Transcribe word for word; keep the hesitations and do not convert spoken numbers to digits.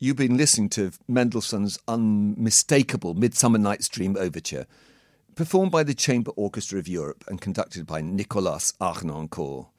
You've been listening to Mendelssohn's unmistakable Midsummer Night's Dream Overture, performed by the Chamber Orchestra of Europe and conducted by Nicolas Harnoncourt.